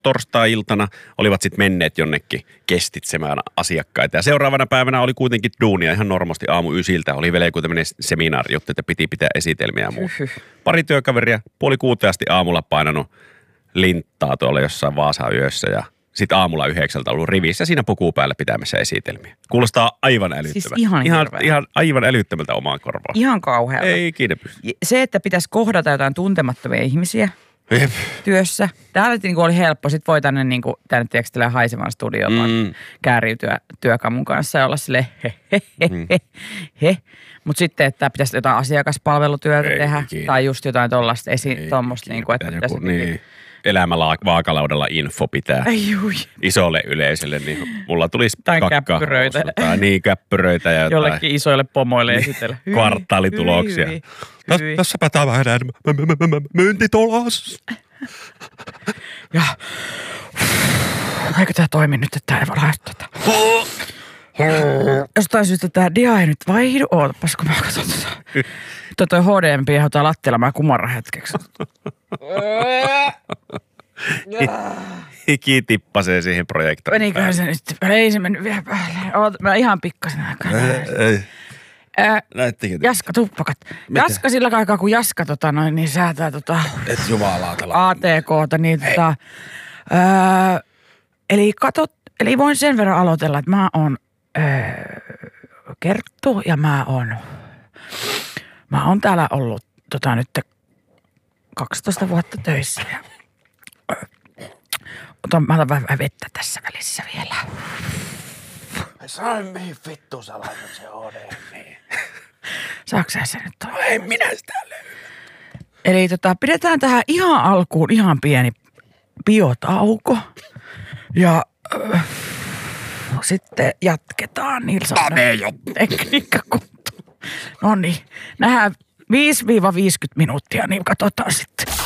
torstai-iltana olivat sitten menneet jonnekin kestitsemään asiakkaita. Ja seuraavana päivänä oli kuitenkin duunia ihan normaalisti aamu 9. Oli vielä joku tämmöinen seminaari, jotta piti pitää esitelmiä ja muuta. Pari työkaveria 5:30 asti aamulla painanut linttaa tuolla jossain Vaasan yössä ja sitten aamulla 9 ollut rivissä siinä pukuu päällä pitämässä esitelmiä. Kuulostaa aivan älyttömältä. Siis ihan aivan älyttömältä omaan korvaan. Ihan kauhealta. Ei kiinni pysty. Se, että pitäisi kohdata jotain tuntemattomia ihmisiä työssä. Täällä oli helppo. Sitten voi tänne tiedätkö, haisemaan studioon kääriytyä työkamun kanssa ja olla silleen he. Mutta sitten, että pitäisi jotain asiakaspalvelutyötä tehdä tai just jotain tuollaista tuommoista, että pitäisi elämä vaakalaudalla info pitää isolle yleisölle, niin mulla tulisi käppyröitä. Käppyröitä ja jollekin isoille pomoille esitellä. Kvartaalituloksia. Tässäpä tämä myyntitulos. Ja eikö tämä toimi nyt, että tämä ei voi lähettää tätä? Jostain syystä tämä dia ei nyt vaihdu. Ootapas, kun mä katson toi HDMI ehdotaan lattialla, mä kumarran hetkeksi. Hiki tippasee siihen projektoriin. Meniköhän se nyt? Ei se mennyt vielä päälle. Mä ihan pikkasen aikaa. Jaska, tuppakat. Mitä? Jaska sillä aikaa, kun Jaska niin säätää et jumalauta. ATK:ta, niin eli voin sen verran aloitella, että mä oon Kerttu ja mä oon täällä ollut nyt 12 vuotta töissä ja mä otan vähän vettä tässä välissä vielä. Sain mihin vittuun sä laitat se HDMI. Saatko sä sen nyt toi? En minä sitä löydä. Eli pidetään tähän ihan alkuun ihan pieni biotauko ja sitten jatketaan. Nilsson tekniikka kuntoon. No niin, nähdään 5-50 minuuttia, niin katsotaan sitten.